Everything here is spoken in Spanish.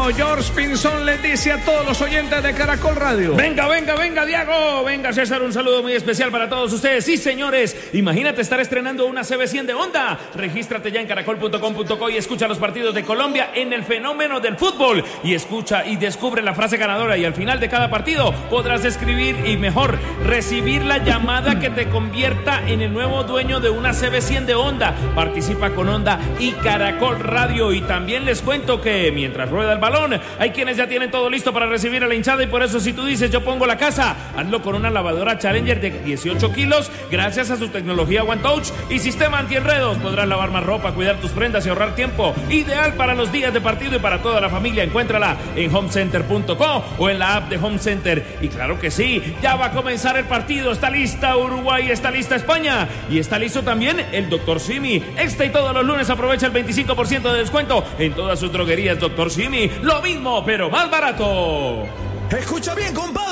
Bueno, George Pinzón les dice a todos los oyentes de Caracol Radio. Venga, Diago. Venga, César, un saludo muy especial para todos ustedes. Sí, señores, imagínate estar estrenando una CB100 de Honda. Regístrate ya en caracol.com.co y escucha los partidos de Colombia en el fenómeno del fútbol. Y escucha y descubre la frase ganadora. Y al final de cada partido podrás escribir y mejor recibir la llamada que te convierta en el nuevo dueño de una CB100 de Honda. Participa con Honda y Caracol Radio. Y también les cuento que mientras rueda el balón, hay quienes ya tienen todo listo para recibir a la hinchada. Y por eso, si tú dices yo pongo la casa, hazlo con una lavadora Challenger de 18 kilos. Gracias a su tecnología One Touch y sistema antienredos, podrás lavar más ropa, cuidar tus prendas y ahorrar tiempo. Ideal para los días de partido y para toda la familia. Encuéntrala en homecenter.co o en la app de Home Center. Y claro que sí, ya va a comenzar el partido. Está lista Uruguay, está lista España y está listo también el Dr. Simi. Y todos los lunes aprovecha el 25% de descuento en todas sus droguerías. Dr. Simi, lo mismo pero más barato. Escucha bien, compadre.